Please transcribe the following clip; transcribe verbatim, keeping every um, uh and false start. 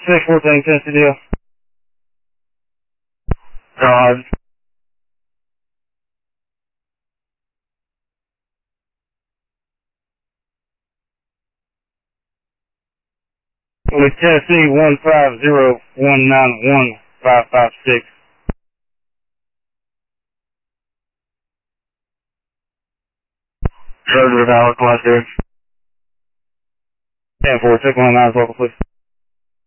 six fourteen, Tennessee deal. God. With Tennessee one five zero one nine one five five six. Roger, Valor, Class zero. ten four, check one nine, local, please.